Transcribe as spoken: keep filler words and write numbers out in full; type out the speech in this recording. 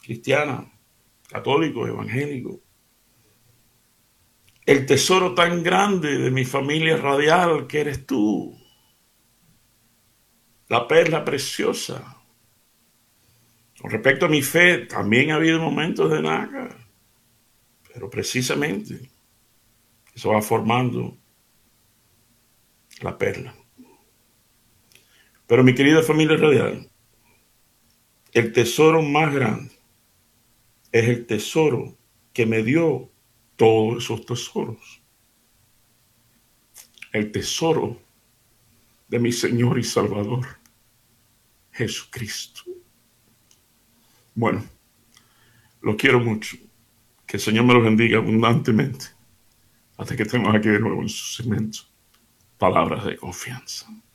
cristiana, católico, evangélico. El tesoro tan grande de mi familia radial que eres tú, la perla preciosa. Con respecto a mi fe, también ha habido momentos de naca, pero precisamente eso va formando la perla. Pero mi querida familia radial, el tesoro más grande es el tesoro que me dio todos esos tesoros. El tesoro de mi Señor y Salvador, Jesucristo. Bueno, los quiero mucho. Que el Señor me los bendiga abundantemente. Hasta que estemos aquí de nuevo en su segmento. Palabras de confianza.